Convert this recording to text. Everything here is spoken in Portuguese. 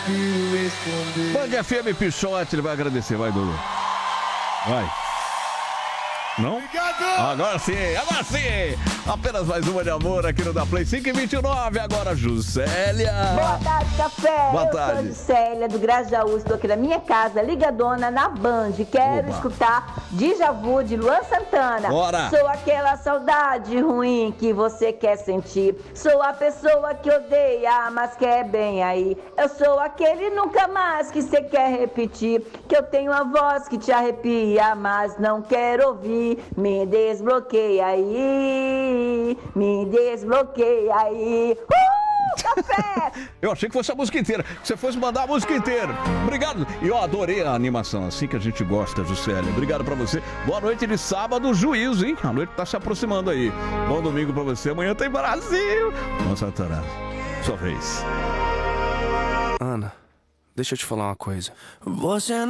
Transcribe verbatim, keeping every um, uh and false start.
Band F M Pichote, ele vai agradecer, vai, Dudu. Vai. Não? Obrigado! Agora sim, agora sim! Apenas mais uma de amor aqui no Da Play cinco e vinte e nove, agora Juscelia! Boa tarde, café! Boa Eu tarde. sou Juscelia do Grajaú, estou aqui na minha casa, ligadona na Band. Quero Oba. escutar Dja Vu de Luan Santana. Bora. Sou aquela saudade ruim que você quer sentir. Sou a pessoa que odeia, mas quer bem aí. Eu sou aquele nunca mais que você quer repetir. Que eu tenho a voz que te arrepia, mas não quero ouvir. Me desbloqueia aí, me desbloqueia aí. Uh, café! Eu achei que fosse a música inteira, que você fosse mandar a música inteira. Obrigado. E eu adorei a animação, assim que a gente gosta, Juscelia. Obrigado pra você. Boa noite de sábado, juízo, hein? A noite tá se aproximando aí. Bom domingo pra você. Amanhã tem Brasil. Nossa, Tará. Sua vez. Ana, deixa eu te falar uma coisa. Você